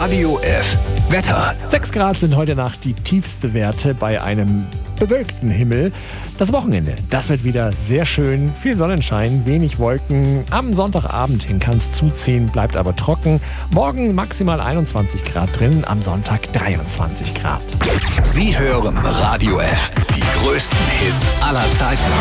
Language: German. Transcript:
Radio F. Wetter. 6 Grad sind heute Nacht die tiefste Werte bei einem bewölkten Himmel. Das Wochenende, das wird wieder sehr schön. Viel Sonnenschein, wenig Wolken. Am Sonntagabend hin kann es zuziehen, bleibt aber trocken. Morgen maximal 21 Grad drin, am Sonntag 23 Grad. Sie hören Radio F. Die größten Hits aller Zeiten.